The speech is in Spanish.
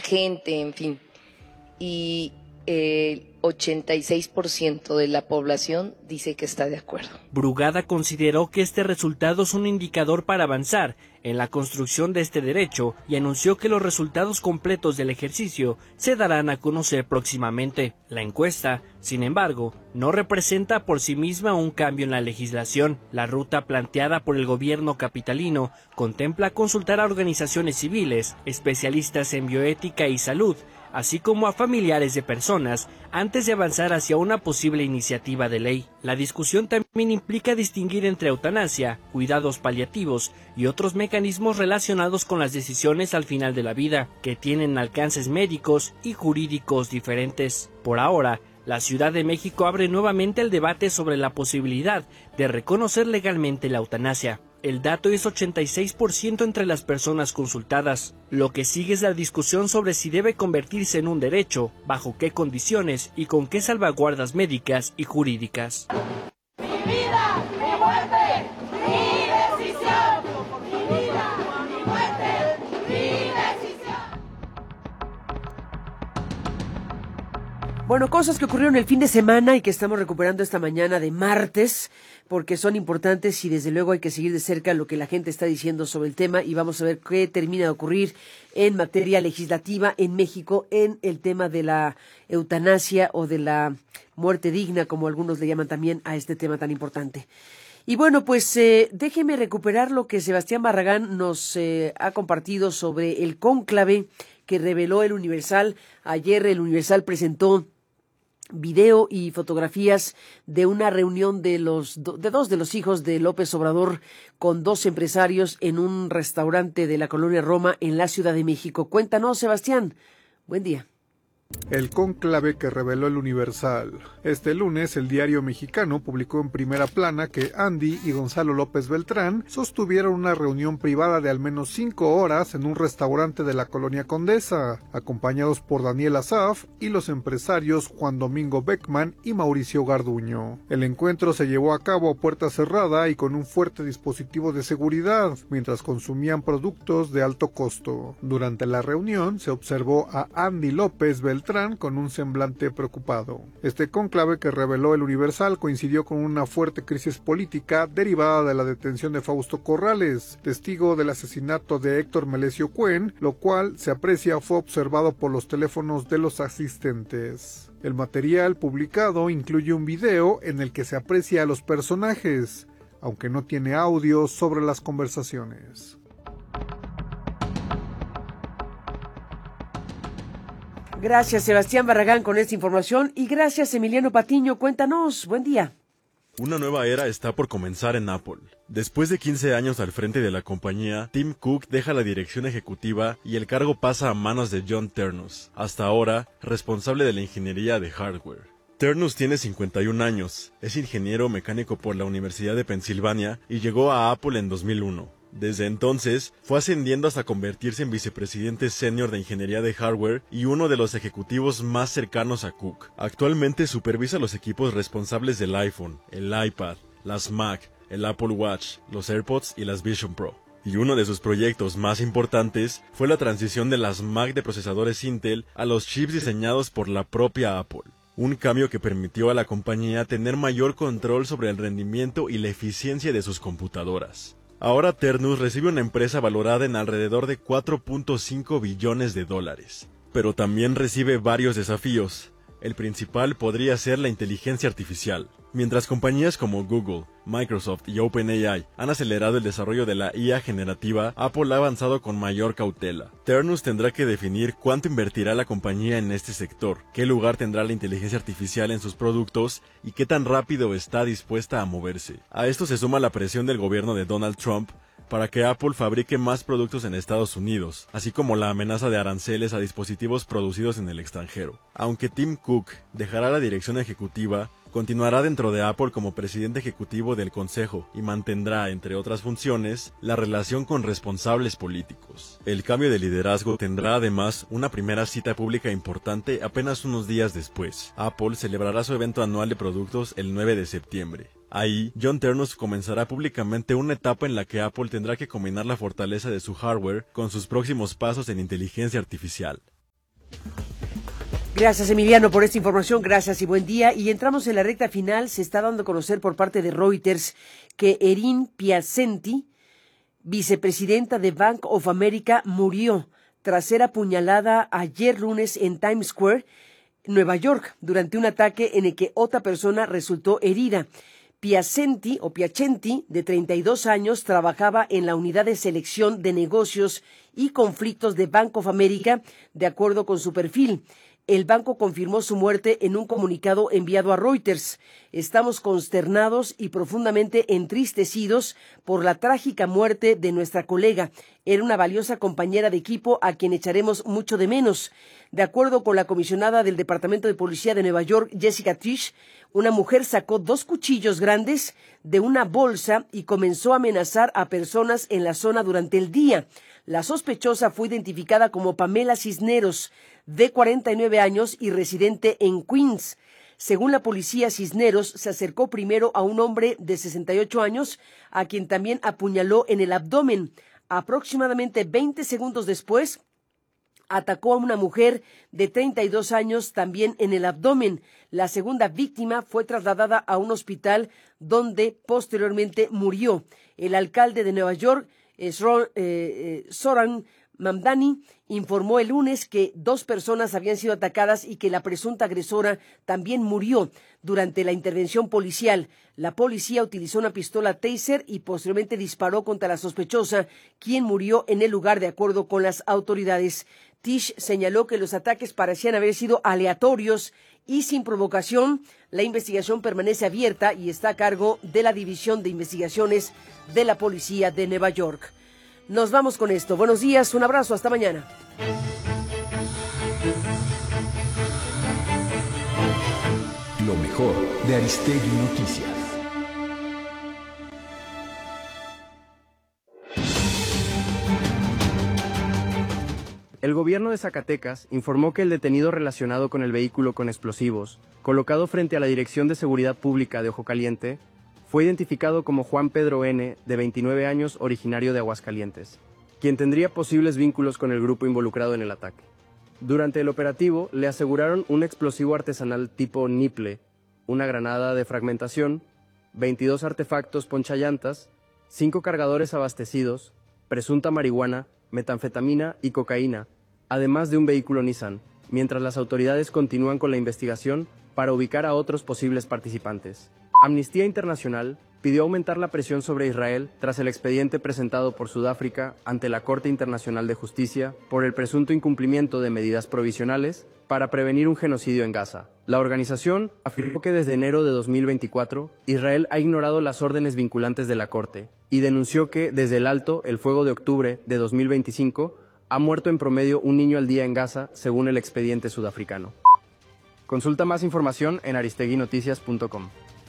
gente, en fin. Y el 86% de la población dice que está de acuerdo. Brugada consideró que este resultado es un indicador para avanzar en la construcción de este derecho y anunció que los resultados completos del ejercicio se darán a conocer próximamente. La encuesta, sin embargo, no representa por sí misma un cambio en la legislación. La ruta planteada por el gobierno capitalino contempla consultar a organizaciones civiles, especialistas en bioética y salud, así como a familiares de personas, antes de avanzar hacia una posible iniciativa de ley. La discusión también implica distinguir entre eutanasia, cuidados paliativos y otros mecanismos relacionados con las decisiones al final de la vida, que tienen alcances médicos y jurídicos diferentes. Por ahora, la Ciudad de México abre nuevamente el debate sobre la posibilidad de reconocer legalmente la eutanasia. El dato es 86% entre las personas consultadas. Lo que sigue es la discusión sobre si debe convertirse en un derecho, bajo qué condiciones y con qué salvaguardas médicas y jurídicas. Mi vida, mi muerte, mi decisión. Mi vida, mi muerte, mi decisión. Bueno, cosas que ocurrieron el fin de semana y que estamos recuperando esta mañana de martes, porque son importantes y desde luego hay que seguir de cerca lo que la gente está diciendo sobre el tema y vamos a ver qué termina de ocurrir en materia legislativa en México en el tema de la eutanasia o de la muerte digna, como algunos le llaman también a este tema tan importante. Y bueno, pues déjeme recuperar lo que Sebastián Barragán nos ha compartido sobre el cónclave que reveló el Universal. Ayer el Universal presentó video y fotografías de una reunión de dos de los hijos de López Obrador con dos empresarios en un restaurante de la colonia Roma en la Ciudad de México. Cuéntanos, Sebastián. Buen día. El cónclave que reveló el Universal. Este lunes, el Diario Mexicano publicó en primera plana que Andy y Gonzalo López Beltrán sostuvieron una reunión privada de al menos 5 horas en un restaurante de la colonia Condesa, acompañados por Daniel Asaf y los empresarios Juan Domingo Beckman y Mauricio Garduño. El encuentro se llevó a cabo a puerta cerrada y con un fuerte dispositivo de seguridad, mientras consumían productos de alto costo. Durante la reunión se observó a Andy López Beltrán con un semblante preocupado. Este cónclave que reveló el Universal coincidió con una fuerte crisis política derivada de la detención de Fausto Corrales, testigo del asesinato de Héctor Melesio Cuen, lo cual se aprecia fue observado por los teléfonos de los asistentes. El material publicado incluye un video en el que se aprecia a los personajes, aunque no tiene audio sobre las conversaciones. Gracias, Sebastián Barragán, con esta información. Y gracias, Emiliano Patiño. Cuéntanos. Buen día. Una nueva era está por comenzar en Apple. Después de 15 años al frente de la compañía, Tim Cook deja la dirección ejecutiva y el cargo pasa a manos de John Ternus, hasta ahora responsable de la ingeniería de hardware. Ternus tiene 51 años, es ingeniero mecánico por la Universidad de Pensilvania y llegó a Apple en 2001. Desde entonces, fue ascendiendo hasta convertirse en vicepresidente senior de ingeniería de hardware y uno de los ejecutivos más cercanos a Cook. Actualmente supervisa los equipos responsables del iPhone, el iPad, las Mac, el Apple Watch, los AirPods y las Vision Pro. Y uno de sus proyectos más importantes fue la transición de las Mac de procesadores Intel a los chips diseñados por la propia Apple. Un cambio que permitió a la compañía tener mayor control sobre el rendimiento y la eficiencia de sus computadoras. Ahora Ternus recibe una empresa valorada en alrededor de $4.5 billones. Pero también recibe varios desafíos. El principal podría ser la inteligencia artificial. Mientras compañías como Google, Microsoft y OpenAI han acelerado el desarrollo de la IA generativa, Apple ha avanzado con mayor cautela. Ternus tendrá que definir cuánto invertirá la compañía en este sector, qué lugar tendrá la inteligencia artificial en sus productos y qué tan rápido está dispuesta a moverse. A esto se suma la presión del gobierno de Donald Trump para que Apple fabrique más productos en Estados Unidos, así como la amenaza de aranceles a dispositivos producidos en el extranjero. Aunque Tim Cook dejará la dirección ejecutiva, continuará dentro de Apple como presidente ejecutivo del consejo y mantendrá, entre otras funciones, la relación con responsables políticos. El cambio de liderazgo tendrá además una primera cita pública importante apenas unos días después. Apple celebrará su evento anual de productos el 9 de septiembre. Ahí, John Ternus comenzará públicamente una etapa en la que Apple tendrá que combinar la fortaleza de su hardware con sus próximos pasos en inteligencia artificial. Gracias, Emiliano, por esta información. Gracias y buen día. Y entramos en la recta final. Se está dando a conocer por parte de Reuters que Erin Piacenti, vicepresidenta de Bank of America, murió tras ser apuñalada ayer lunes en Times Square, Nueva York, durante un ataque en el que otra persona resultó herida. Piacenti, de 32 años, trabajaba en la unidad de selección de negocios y conflictos de Bank of America, de acuerdo con su perfil. El banco confirmó su muerte en un comunicado enviado a Reuters. Estamos consternados y profundamente entristecidos por la trágica muerte de nuestra colega. Era una valiosa compañera de equipo a quien echaremos mucho de menos. De acuerdo con la comisionada del Departamento de Policía de Nueva York, Jessica Tisch, una mujer sacó 2 cuchillos grandes de una bolsa y comenzó a amenazar a personas en la zona durante el día. La sospechosa fue identificada como Pamela Cisneros, de 49 años y residente en Queens. Según la policía, Cisneros se acercó primero a un hombre de 68 años, a quien también apuñaló en el abdomen. Aproximadamente 20 segundos después, atacó a una mujer de 32 años también en el abdomen. La segunda víctima fue trasladada a un hospital donde posteriormente murió. El alcalde de Nueva York, Zohran Mamdani, informó el lunes que 2 personas habían sido atacadas y que la presunta agresora también murió durante la intervención policial. La policía utilizó una pistola Taser y posteriormente disparó contra la sospechosa, quien murió en el lugar de acuerdo con las autoridades. Tisch señaló que los ataques parecían haber sido aleatorios y sin provocación. La investigación permanece abierta y está a cargo de la División de Investigaciones de la Policía de Nueva York. Nos vamos con esto. Buenos días, un abrazo, hasta mañana. Lo mejor de Aristegui Noticias. El gobierno de Zacatecas informó que el detenido relacionado con el vehículo con explosivos, colocado frente a la Dirección de Seguridad Pública de Ojo Caliente, fue identificado como Juan Pedro N., de 29 años, originario de Aguascalientes, quien tendría posibles vínculos con el grupo involucrado en el ataque. Durante el operativo, le aseguraron un explosivo artesanal tipo Niple, una granada de fragmentación, 22 artefactos ponchallantas, 5 cargadores abastecidos, presunta marihuana, metanfetamina y cocaína, además de un vehículo Nissan, mientras las autoridades continúan con la investigación para ubicar a otros posibles participantes. Amnistía Internacional pidió aumentar la presión sobre Israel tras el expediente presentado por Sudáfrica ante la Corte Internacional de Justicia por el presunto incumplimiento de medidas provisionales para prevenir un genocidio en Gaza. La organización afirmó que desde enero de 2024, Israel ha ignorado las órdenes vinculantes de la Corte y denunció que, desde el alto el fuego de octubre de 2025, ha muerto en promedio un niño al día en Gaza, según el expediente sudafricano. Consulta más información en aristeguinoticias.com.